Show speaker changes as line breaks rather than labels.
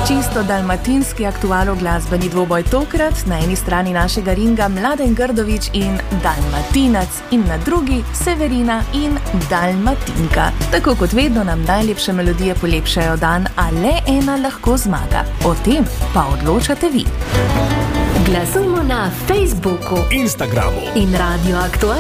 Čisto dalmatinski aktualno-glasbeni dvoboj tokrat na eni strani našega ringa Mladen Grdović in Dalmatinac in na drugi Severina in Dalmatinka. Tako kot vedno nam najlepše melodije polepšajo dan, a le ena lahko zmaga. O tem pa odločate vi.
Glasujmo na Facebooku,
Instagramu
in Radio Aktualno.